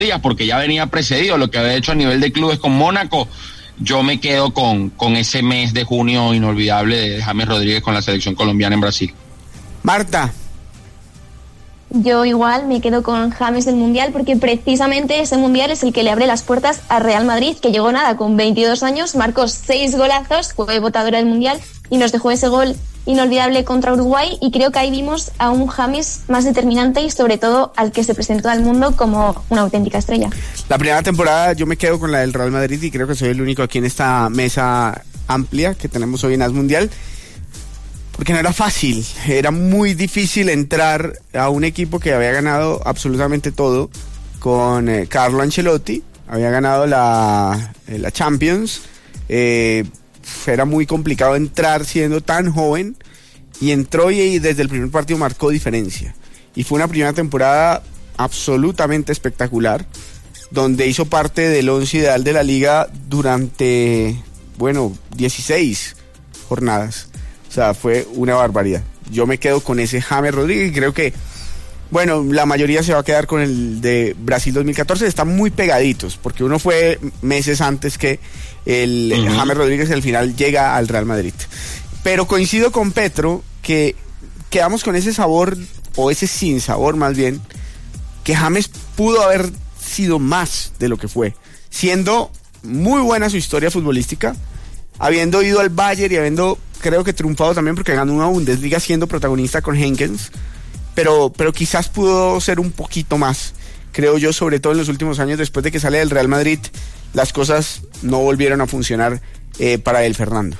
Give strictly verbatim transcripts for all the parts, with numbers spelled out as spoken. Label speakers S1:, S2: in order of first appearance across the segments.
S1: días, porque ya venía precedido lo que había hecho a nivel de clubes con Mónaco. Yo me quedo con, con ese mes de junio inolvidable de James Rodríguez con la selección colombiana en Brasil.
S2: Marta.
S3: Yo igual me quedo con James del Mundial, porque precisamente ese Mundial es el que le abre las puertas a Real Madrid, que llegó nada, con veintidós años, marcó seis golazos, fue votadora del Mundial y nos dejó ese gol inolvidable contra Uruguay, y creo que ahí vimos a un James más determinante y sobre todo al que se presentó al mundo como una auténtica estrella.
S2: La primera temporada yo me quedo con la del Real Madrid y creo que soy el único aquí en esta mesa amplia que tenemos hoy en As Mundial. Porque no era fácil, era muy difícil entrar a un equipo que había ganado absolutamente todo con eh, Carlo Ancelotti, había ganado la, eh, la Champions, eh, era muy complicado entrar siendo tan joven, y entró y, y desde el primer partido marcó diferencia. Y fue una primera temporada absolutamente espectacular, donde hizo parte del once ideal de la liga durante, bueno, dieciséis jornadas. O sea, fue una barbaridad. Yo me quedo con ese James Rodríguez y creo que, bueno, la mayoría se va a quedar con el de Brasil dos mil catorce. Están muy pegaditos, porque uno fue meses antes que el uh-huh. James Rodríguez al final llega al Real Madrid. Pero coincido con Petro que quedamos con ese sabor, o ese sin sabor más bien, que James pudo haber sido más de lo que fue, siendo muy buena su historia futbolística, habiendo ido al Bayern y habiendo, creo que triunfado también porque ganó una Bundesliga siendo protagonista con Henkens, pero, pero quizás pudo ser un poquito más, creo yo, sobre todo en los últimos años. Después de que sale del Real Madrid, las cosas no volvieron a funcionar eh, para él, Fernando.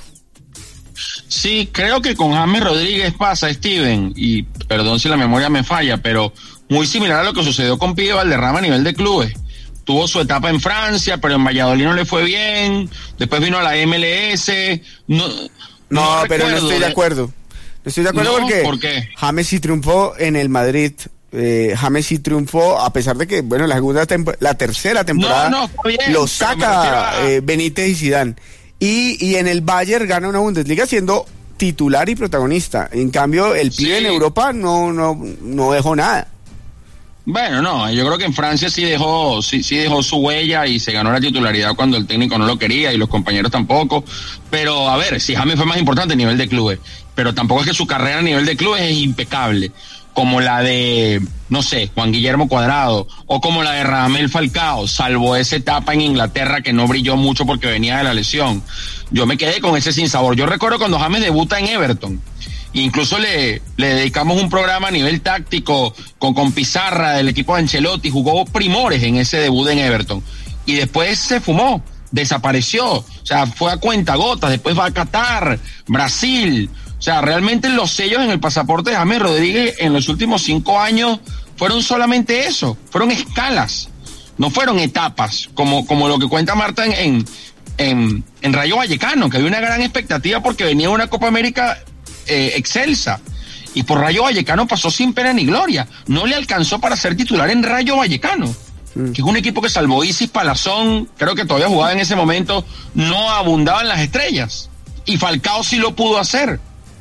S1: Sí, creo que con James Rodríguez pasa, Steven, y perdón si la memoria me falla, pero muy similar a lo que sucedió con Pío Valderrama a nivel de clubes. Tuvo su etapa en Francia, pero en Valladolid no le fue bien. Después vino a la M L S. No,
S2: no, no pero no estoy de acuerdo. No estoy de acuerdo
S1: no,
S2: porque
S1: ¿por qué?
S2: James sí triunfó en el Madrid. Eh, James sí triunfó, a pesar de que, bueno, la segunda tempo- la tercera temporada
S1: no, no, bien,
S2: lo saca
S1: a...
S2: eh, Benítez y Zidane. Y, y en el Bayern gana una Bundesliga siendo titular y protagonista. En cambio, el pibe sí. en Europa no, no, no dejó nada.
S1: Bueno, no, yo creo que en Francia sí dejó, sí, sí dejó su huella y se ganó la titularidad cuando el técnico no lo quería y los compañeros tampoco. Pero a ver, si James fue más importante a nivel de clubes, pero tampoco es que su carrera a nivel de clubes es impecable, como la de, no sé, Juan Guillermo Cuadrado, o como la de Radamel Falcao, salvo esa etapa en Inglaterra que no brilló mucho porque venía de la lesión. Yo me quedé con ese sinsabor. Yo recuerdo cuando James debuta en Everton. Incluso le, le dedicamos un programa a nivel táctico con, con Pizarra del equipo de Ancelotti, jugó primores en ese debut en Everton y después se fumó, desapareció, o sea, fue a cuentagotas, después va a Qatar, Brasil, o sea, realmente los sellos en el pasaporte de James Rodríguez en los últimos cinco años fueron solamente eso, fueron escalas, no fueron etapas, como, como lo que cuenta Marta en, en, en, en Rayo Vallecano, que había una gran expectativa porque venía una Copa América Eh, excelsa, y por Rayo Vallecano pasó sin pena ni gloria, no le alcanzó para ser titular en Rayo Vallecano, mm. que es un equipo que salvo Isis Palazón, creo que todavía jugaba en ese momento, no abundaban las estrellas, y Falcao sí lo pudo hacer.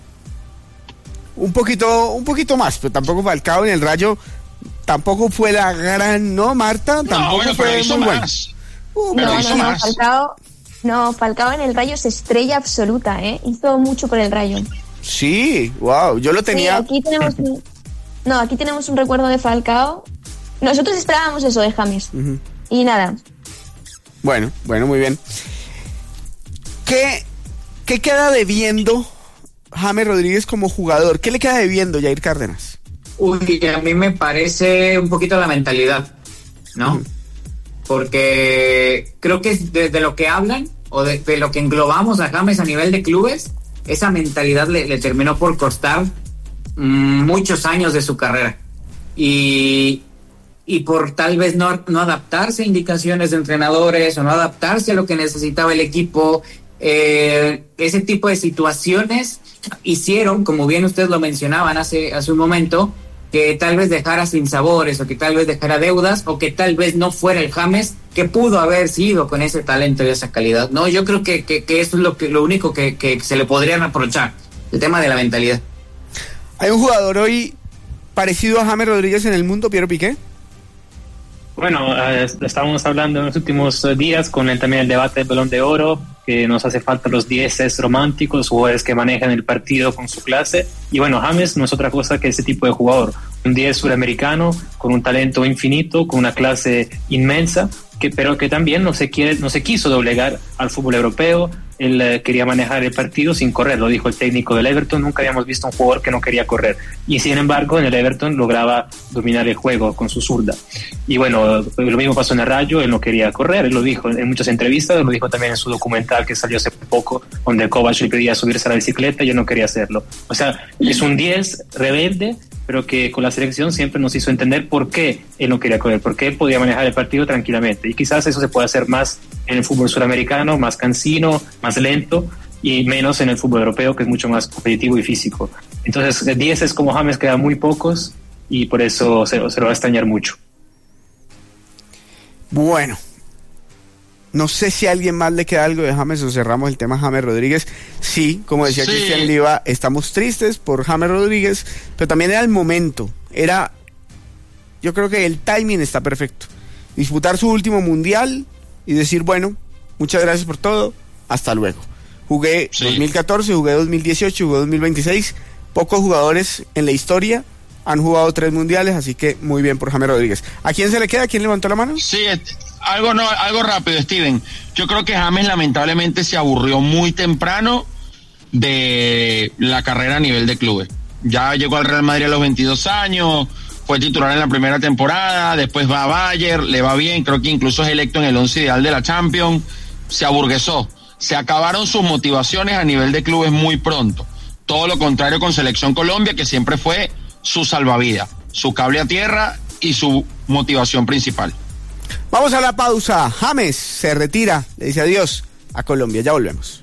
S2: Un poquito, un poquito más, pero tampoco Falcao en el Rayo tampoco fue la gran, ¿no, Marta? Tampoco
S1: no, bueno,
S2: fue
S1: hizo
S2: muy
S1: más.
S3: Bueno. Uh, pero no, hizo no, más. No, Falcao, no, Falcao en el Rayo es estrella absoluta, ¿eh? Hizo mucho por el Rayo.
S2: Sí, wow, yo lo tenía.
S3: Sí, aquí tenemos un, no, aquí tenemos un recuerdo de Falcao. Nosotros esperábamos eso de James. Uh-huh. Y nada.
S2: Bueno, bueno, muy bien. ¿Qué, qué queda debiendo James Rodríguez como jugador? ¿Qué le queda debiendo Jair Cárdenas?
S4: Uy, a mí me parece un poquito la mentalidad, ¿no? Uh-huh. Porque creo que de, de lo que hablan o de, de lo que englobamos a James a nivel de clubes, esa mentalidad le, le terminó por costar mmm, muchos años de su carrera y, y por tal vez no, no adaptarse a indicaciones de entrenadores o no adaptarse a lo que necesitaba el equipo. Eh, ese tipo de situaciones hicieron, como bien ustedes lo mencionaban hace, hace un momento, que tal vez dejara sinsabores o que tal vez dejara deudas o que tal vez no fuera el James que pudo haber sido con ese talento y esa calidad. No, yo creo que, que, que eso es lo que lo único que, que se le podría reprochar, el tema de la mentalidad.
S2: ¿Hay un jugador hoy parecido a James Rodríguez en el mundo, Piero Piqué?
S5: Bueno, eh, estábamos hablando en los últimos días con el, también el debate del Balón de Oro, que nos hace falta los dieces románticos, jugadores que manejan el partido con su clase. Y bueno, James no es otra cosa que ese tipo de jugador, un diez suramericano con un talento infinito, con una clase inmensa, que, pero que también no se quiere, no se quiso doblegar al fútbol europeo. Él eh, quería manejar el partido sin correr, lo dijo el técnico del Everton. Nunca habíamos visto un jugador que no quería correr, y sin embargo en el Everton lograba dominar el juego con su zurda. Y bueno, lo mismo pasó en el Rayo, él no quería correr, él lo dijo en muchas entrevistas, lo dijo también en su documental que salió hace poco, donde Kovac le pedía subirse a la bicicleta y yo no quería hacerlo. O sea, es un diez rebelde, pero que con la selección siempre nos hizo entender por qué él no quería correr, por qué él podía manejar el partido tranquilamente. Y quizás eso se puede hacer más en el fútbol sudamericano, más cansino, más lento, y menos en el fútbol europeo, que es mucho más competitivo y físico. Entonces, dieces como James quedan muy pocos, y por eso se, se lo va a extrañar mucho.
S2: Bueno, no sé si a alguien más le queda algo de James o cerramos el tema James Rodríguez. Sí, como decía sí. Cristian Liva, estamos tristes por James Rodríguez, pero también era el momento, era, yo creo que el timing está perfecto. Disputar su último mundial y decir, bueno, muchas gracias por todo, hasta luego. Jugué sí. dos mil catorce, jugué dos mil dieciocho, jugué dos mil veintiséis, pocos jugadores en la historia han jugado tres mundiales, así que muy bien por James Rodríguez. ¿A quién se le queda? ¿Quién levantó la mano?
S1: Sí, algo no, algo rápido, Steven. Yo creo que James lamentablemente se aburrió muy temprano de la carrera a nivel de clubes. Ya llegó al Real Madrid a los veintidós años, fue titular en la primera temporada, después va a Bayern, le va bien, creo que incluso es electo en el once ideal de la Champions. Se aburguesó, se acabaron sus motivaciones a nivel de clubes muy pronto. Todo lo contrario con Selección Colombia, que siempre fue su salvavidas, su cable a tierra y su motivación principal.
S2: Vamos a la pausa. James se retira, le dice adiós a Colombia, ya volvemos.